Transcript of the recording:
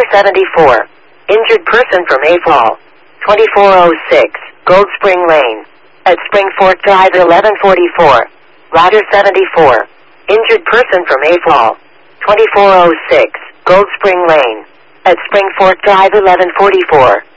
74. Injured person from Mayfall. 2406, Gold Spring Lane. At Spring Fork Drive 1144. Ladder 74. Injured person from Mayfall. 2406, Gold Spring Lane. At Spring Fork Drive 1144.